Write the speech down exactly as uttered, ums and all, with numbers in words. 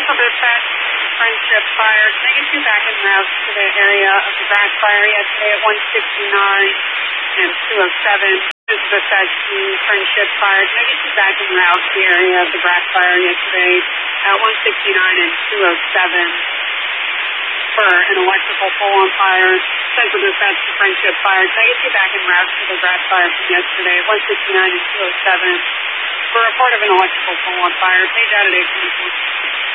Central Dispatch, Friendship Fire. Can I get you back en route to the area of the grass fire yesterday at one sixty-nine and two oh seven? Central Dispatch to Friendship Fire. Can I get you back en route to the area of the grass fire yesterday at one sixty-nine and two oh seven for an electrical pole on fire? Central Dispatch to Friendship Fire. Can I get you back en route to the grass fire from yesterday at one sixty-nine and two oh seven for a report of an electrical pole on fire? Page out at eight twenty-four.